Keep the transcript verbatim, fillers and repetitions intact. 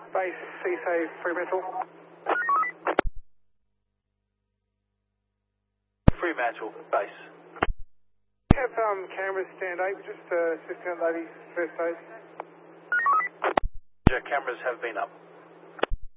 Base, C-Save, Fremantle. Fremantle, base. Have um, cameras stand eight, just uh, assisting that lady first aid. Your cameras have been up.